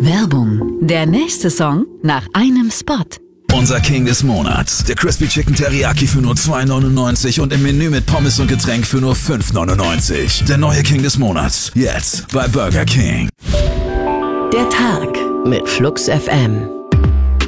Werbung. Der nächste Song nach einem Spot. Unser King des Monats. Der Crispy Chicken Teriyaki für nur $2,99 und im Menü mit Pommes und Getränk für nur $5,99. Der neue King des Monats. Jetzt bei Burger King. Der Tag mit Flux FM.